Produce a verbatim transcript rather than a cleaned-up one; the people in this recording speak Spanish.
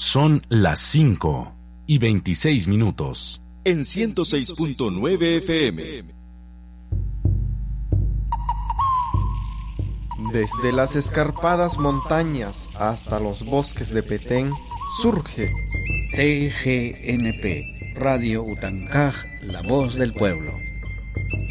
Son las cinco y veintiséis minutos. En ciento seis punto nueve F M. Desde las escarpadas montañas hasta los bosques de Petén, surge T G N P, Radio Utancaj, la voz del pueblo.